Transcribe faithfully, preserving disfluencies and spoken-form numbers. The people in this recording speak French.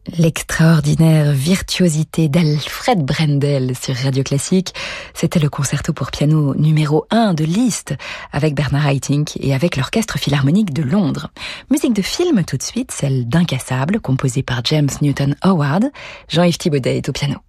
L'extraordinaire virtuosité d'Alfred Brendel sur Radio Classique, c'était le concerto pour piano numéro un de Liszt avec Bernard Haitink et avec l'Orchestre Philharmonique de Londres. Musique de film tout de suite, celle d'Incassable, composée par James Newton Howard. Jean-Yves Thibaudet est au piano.